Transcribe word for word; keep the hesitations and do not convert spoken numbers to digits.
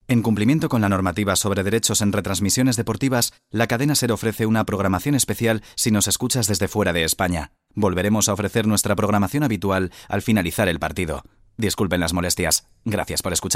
En cumplimiento con la normativa sobre derechos en retransmisiones deportivas, la cadena SER ofrece una programación especial si nos escuchas desde fuera de España. Volveremos a ofrecer nuestra programación habitual al finalizar el partido. Disculpen las molestias. Gracias por escuchar.